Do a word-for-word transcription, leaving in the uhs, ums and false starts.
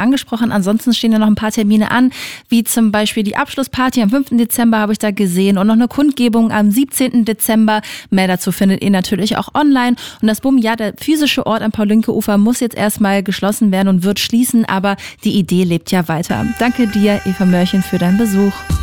angesprochen. Ansonsten stehen ja noch ein paar Termine an, wie zum Beispiel die Abschlussparty am fünften Dezember habe ich da gesehen und noch eine Kundgebung am siebzehnten Dezember. Mehr dazu findet ihr natürlich auch online. Und das B U M, ja, der physische Ort am Paul-Lincke-Ufer muss jetzt erstmal geschlossen werden und wird schließen, aber die Idee lebt ja weiter. Danke dir, Eva Mörchen, für deinen Besuch.